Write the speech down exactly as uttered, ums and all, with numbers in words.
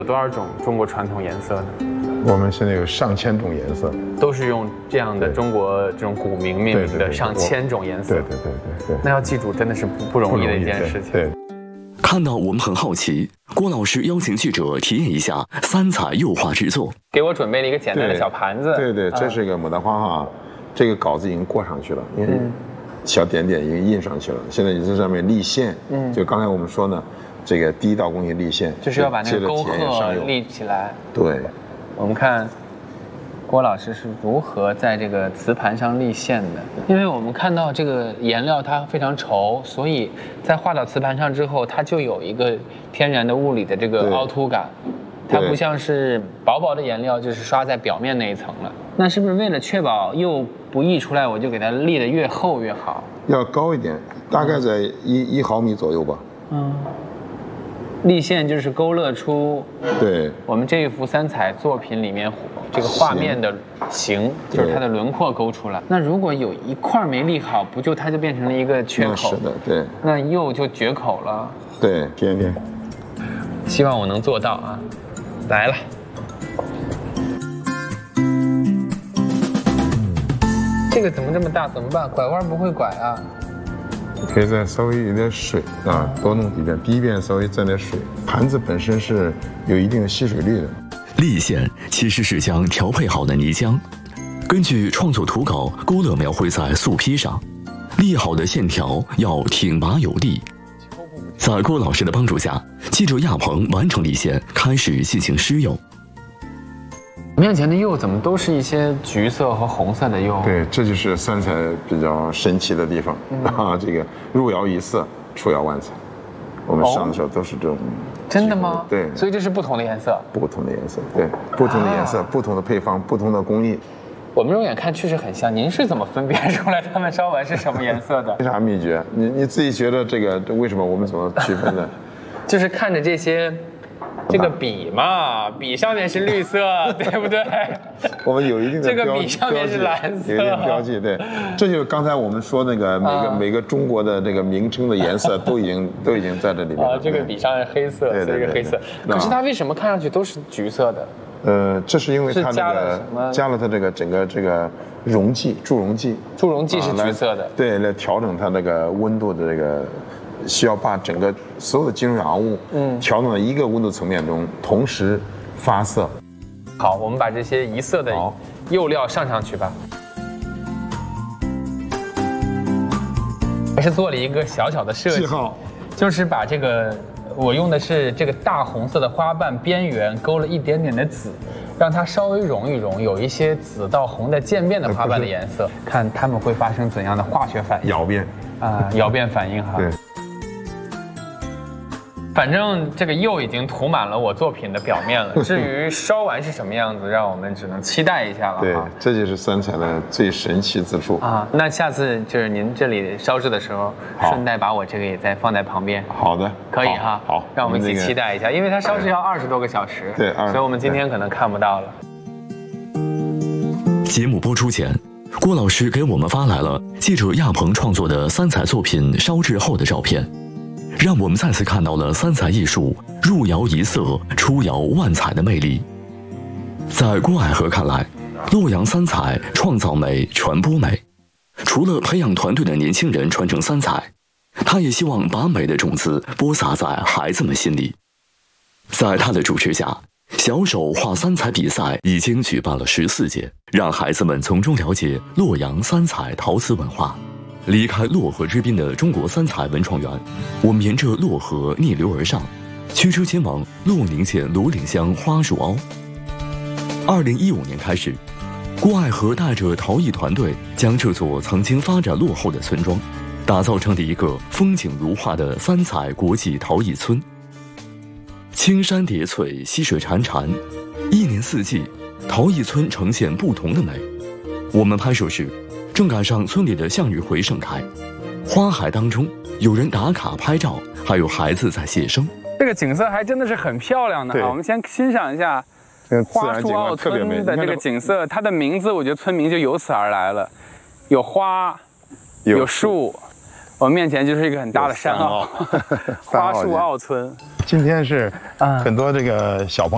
有多少种中国传统颜色呢？ 我们现在有上千种颜色， 都是用这样的中国这种古名命名的上千种颜色。 对对对对对。 那要记住，真的是不不容易的一件事情。 对。 看到我们很好奇，郭老师邀请记者体验一下三彩釉画制作， 给我准备了一个简单的小盘子。 对对，这是一个牡丹花哈，这个稿子已经过上去了，因为小点点已经印上去了，现在已经上面立线。嗯，就刚才我们说呢，这个第一道工序立线， 就是要把那个沟壑立起来。 对， 我们看郭老师是如何在这个瓷盘上立线的。因为我们看到这个颜料它非常稠，所以在画到瓷盘上之后，它就有一个天然的物理的这个凹凸感，它不像是薄薄的颜料就是刷在表面那一层了。那是不是为了确保釉不溢出来，我就给它立得越厚越好？要高一点，大概在一一毫米左右吧。嗯。 立线就是勾勒出对我们这一幅三彩作品里面这个画面的形，就是它的轮廓勾出来。那如果有一块没立好，不就它就变成了一个缺口？ 是的，对。 那釉就绝口了。 对，天天。 希望我能做到啊！来了。这个怎么这么大？怎么办？拐弯不会拐啊？ 可以再稍微有点水啊，多弄几遍。第一遍稍微沾点水。盘子本身是有一定的吸水率的。 立线其实是将调配好的泥浆，根据创作图稿勾勒描绘在素坯上，立好的线条要挺拔有力。在郭老师的帮助下，记者亚鹏完成立线，开始进行施釉。 面前的釉怎么都是一些橘色和红色的釉？ 对，这就是三彩比较神奇的地方、嗯、啊！这个入窑一色，出窑万彩。我们上的时候都是这种。哦、 真的吗？ 对。 所以这是不同的颜色。 不同的颜色，对，不同的颜色，啊、不同的配方，不同的工艺。 我们肉眼看确实很像，您是怎么分辨出来他们烧完是什么颜色的？ 没啥秘诀，你你自己觉得这个为什么我们怎么区分的？ 就是看着这些。这个笔嘛，笔上面是绿色，对不对？ 我们有一定的这个笔上面是蓝色， 有一定标记，对。这就是刚才我们说那个每个、啊、每个中国的这个名称的颜色都已经都已经在这里面了。 啊，这个笔上是黑色， 对对对， 是黑色。可是它为什么看上去都是橘色的？ 呃，这是因为它这个加了它这个整个这个溶剂，助溶剂， 助溶剂是橘色的， 啊、对，来调整它那个温度的这个。需要把整个所有的金属氧物，嗯，调到一个温度层面中，同时发色。好，我们把这些一色的釉料上上去吧。还是做了一个小小的设计，就是把这个我用的是这个大红色的花瓣边缘勾了一点点的紫，让它稍微融一融，有一些紫到红的渐变的花瓣的颜色，看它们会发生怎样的化学反应。窑变啊，窑变反应哈。对。反正这个釉已经涂满了我作品的表面了，至于烧完是什么样子，让我们只能期待一下了。对，这就是三彩的最神奇之处啊！那下次就是您这里烧制的时候，顺带把我这个也再放在旁边。好的，可以哈。好，让我们一起期待一下，因为它烧制要二十多个小时，对，所以我们今天可能看不到了。 节目播出前，郭老师给我们发来了记者亚鹏创作的三彩作品烧制后的照片。让我们再次看到了三彩艺术入窑一色，出窑万彩的魅力。在郭爱河看来，洛阳三彩创造美、传播美。除了培养团队的年轻人传承三彩，他也希望把美的种子播撒在孩子们心里。在他的主持下，小手画三彩比赛已经举办了十四届，让孩子们从中了解洛阳三彩陶瓷文化。离开洛河之滨的中国三彩文创园，我们沿着洛河逆流而上，驱车前往洛宁县罗岭乡花树凹。二零一五年开始，郭爱河带着陶艺团队，将这座曾经发展落后的村庄，打造成了一个风景如画的三彩国际陶艺村。青山叠翠，溪水潺潺，一年四季，陶艺村呈现不同的美。我们拍摄时，正赶上村里的向日葵盛开，花海当中有人打卡拍照，还有孩子在写生。 这个景色还真的是很漂亮的啊！我们先欣赏一下花树凹村的这个景色，它的名字我觉得村名就由此而来了，有花，有树，我们面前就是一个很大的山坳，花树凹村。今天是很多这个小朋友。